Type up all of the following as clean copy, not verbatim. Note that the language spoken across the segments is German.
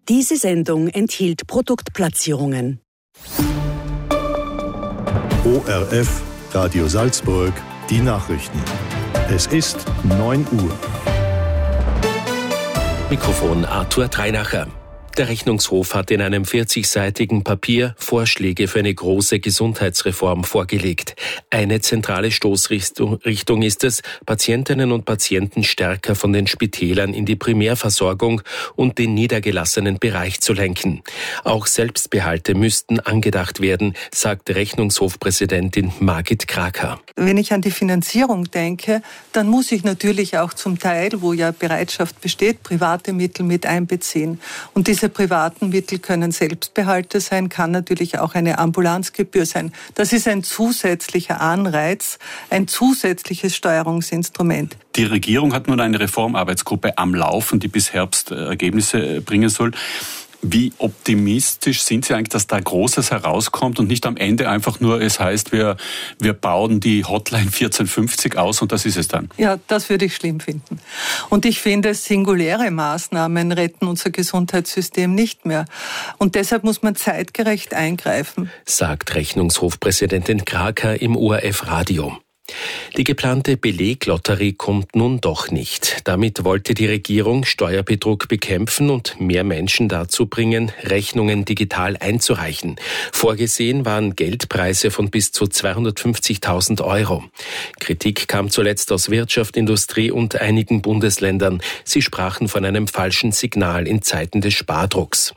Diese Sendung enthielt Produktplatzierungen. ORF, Radio Salzburg, die Nachrichten. Es ist 9 Uhr. Mikrofon Arthur Treinacher. Der Rechnungshof hat in einem 40-seitigen Papier Vorschläge für eine große Gesundheitsreform vorgelegt. Eine zentrale Stoßrichtung ist es, Patientinnen und Patienten stärker von den Spitälern in die Primärversorgung und den niedergelassenen Bereich zu lenken. Auch Selbstbehalte müssten angedacht werden, sagt Rechnungshofpräsidentin Margit Kraker. Wenn ich an die Finanzierung denke, dann muss ich natürlich auch zum Teil, wo ja Bereitschaft besteht, private Mittel mit einbeziehen. Und diese privaten Mittel können Selbstbehalte sein, kann natürlich auch eine Ambulanzgebühr sein. Das ist ein zusätzlicher Anreiz, ein zusätzliches Steuerungsinstrument. Die Regierung hat nun eine Reformarbeitsgruppe am Laufen, die bis Herbst Ergebnisse bringen soll. Wie optimistisch sind Sie eigentlich, dass da Großes herauskommt und nicht am Ende einfach nur, es heißt, wir bauen die Hotline 1450 aus und das ist es dann? Ja, das würde ich schlimm finden. Und ich finde, singuläre Maßnahmen retten unser Gesundheitssystem nicht mehr. Und deshalb muss man zeitgerecht eingreifen, sagt Rechnungshofpräsidentin Kraker im ORF-Radio. Die geplante Beleglotterie kommt nun doch nicht. Damit wollte die Regierung Steuerbetrug bekämpfen und mehr Menschen dazu bringen, Rechnungen digital einzureichen. Vorgesehen waren Geldpreise von bis zu 250.000 €. Kritik kam zuletzt aus Wirtschaft, Industrie und einigen Bundesländern. Sie sprachen von einem falschen Signal in Zeiten des Spardrucks.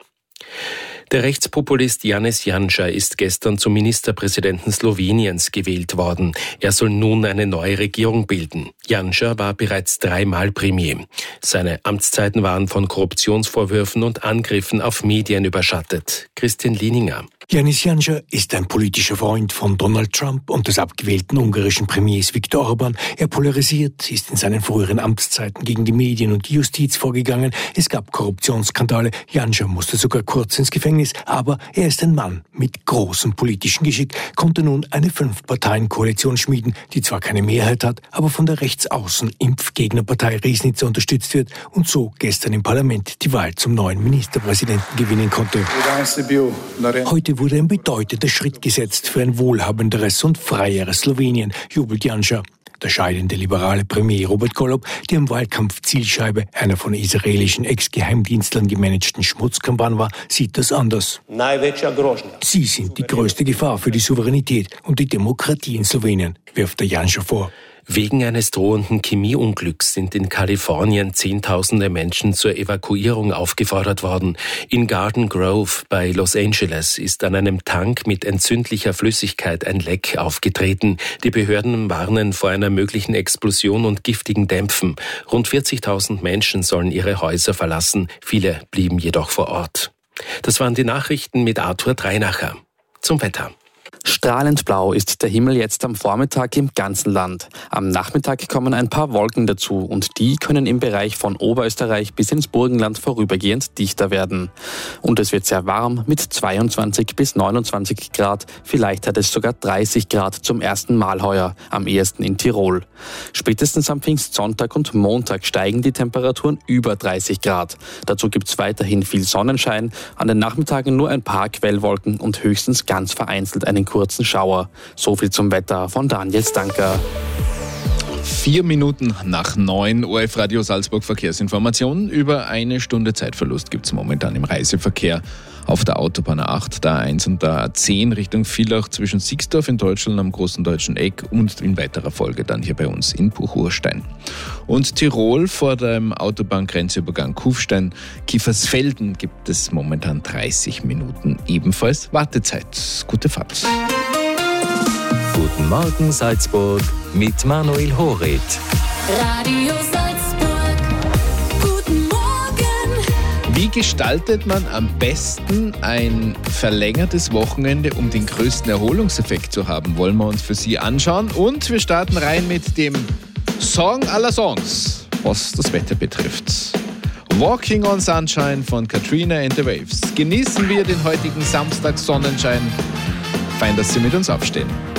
Der Rechtspopulist Janez Janša ist gestern zum Ministerpräsidenten Sloweniens gewählt worden. Er soll nun eine neue Regierung bilden. Janša war bereits 3-mal Premier. Seine Amtszeiten waren von Korruptionsvorwürfen und Angriffen auf Medien überschattet. Christian Lieninger. Janez Janša ist ein politischer Freund von Donald Trump und des abgewählten ungarischen Premiers Viktor Orbán. Er polarisiert, ist in seinen früheren Amtszeiten gegen die Medien und die Justiz vorgegangen. Es gab Korruptionsskandale. Janša musste sogar kurz ins Gefängnis, aber er ist ein Mann mit großem politischen Geschick, konnte nun eine 5-Parteien-Koalition schmieden, die zwar keine Mehrheit hat, aber von der Rechtsaußen-Impfgegnerpartei Riesnica unterstützt wird und so gestern im Parlament die Wahl zum neuen Ministerpräsidenten gewinnen konnte. Heute wurde ein bedeutender Schritt gesetzt für ein wohlhabenderes und freieres Slowenien, jubelt Janša. Der scheidende liberale Premier Robert Golob, der im Wahlkampf Zielscheibe einer von israelischen Ex-Geheimdienstlern gemanagten Schmutzkampagne war, sieht das anders. Sie sind die größte Gefahr für die Souveränität und die Demokratie in Slowenien, wirft der Janša vor. Wegen eines drohenden Chemieunglücks sind in Kalifornien Zehntausende Menschen zur Evakuierung aufgefordert worden. In Garden Grove bei Los Angeles ist an einem Tank mit entzündlicher Flüssigkeit ein Leck aufgetreten. Die Behörden warnen vor einer möglichen Explosion und giftigen Dämpfen. Rund 40.000 Menschen sollen ihre Häuser verlassen. Viele blieben jedoch vor Ort. Das waren die Nachrichten mit Arthur Treinacher. Zum Wetter. Strahlend blau ist der Himmel jetzt am Vormittag im ganzen Land. Am Nachmittag kommen ein paar Wolken dazu und die können im Bereich von Oberösterreich bis ins Burgenland vorübergehend dichter werden. Und es wird sehr warm mit 22 bis 29 Grad. Vielleicht hat es sogar 30 Grad zum ersten Mal heuer, am ehesten in Tirol. Spätestens am Pfingstsonntag und Montag steigen die Temperaturen über 30 Grad. Dazu gibt es weiterhin viel Sonnenschein, an den Nachmittagen nur ein paar Quellwolken und höchstens ganz vereinzelt einen kurzen Schauer. So viel zum Wetter von Daniel Stanker. 4 Minuten nach 9 ORF Radio Salzburg Verkehrsinformationen. Über eine Stunde Zeitverlust gibt es momentan im Reiseverkehr auf der Autobahn A8, der A1 und der A10 Richtung Villach zwischen Sixdorf in Deutschland am Großen Deutschen Eck und in weiterer Folge dann hier bei uns in Buchurstein. Und Tirol vor dem Autobahngrenzübergang Kufstein-Kiefersfelden gibt es momentan 30 Minuten ebenfalls Wartezeit. Gute Fahrt. Guten Morgen Salzburg mit Manuel Horit. Radio Salzburg, guten Morgen. Wie gestaltet man am besten ein verlängertes Wochenende, um den größten Erholungseffekt zu haben, wollen wir uns für Sie anschauen. Und wir starten rein mit dem Song aller Songs, was das Wetter betrifft. Walking on Sunshine von Katrina and the Waves. Genießen wir den heutigen Samstag Sonnenschein. Fein, dass Sie mit uns aufstehen.